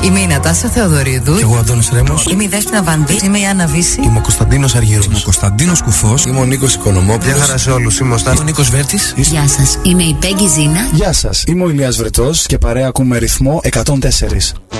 Είμαι η Νατάσα Θεοδωρίδου. Και εγώ ο Αντώνης Ρέμος. Είμαι η Δέσποινα Βανδύ. Είμαι η Άννα Βύση. Είμαι ο Κωνσταντίνος Αργύρος. Είμαι ο Κωνσταντίνος Κουφός. Είμαι ο Νίκος Οικονομόπουλος. Γεια χαρά σε όλους. Είμαι ο Νίκος Βέρτης. Γεια σας. Είμαι η Πέγγι Ζήνα. Γεια σας. Είμαι ο Ηλίας Βρετός και παρέα ακούμε ρυθμό 104.